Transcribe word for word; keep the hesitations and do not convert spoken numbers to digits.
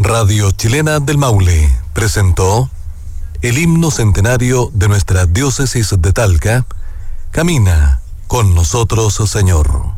Radio Chilena del Maule presentó el himno centenario de nuestra diócesis de Talca, Camina con nosotros, Señor.